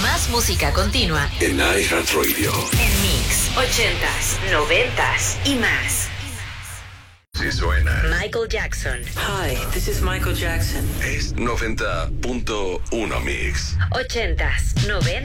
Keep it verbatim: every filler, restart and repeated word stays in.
Más música continua en iHeartRadio. En Mix, ochentas, noventas y más. Si suena Michael Jackson. Hi, this is Michael Jackson. es noventa punto uno Mix. Ochentas, noventas.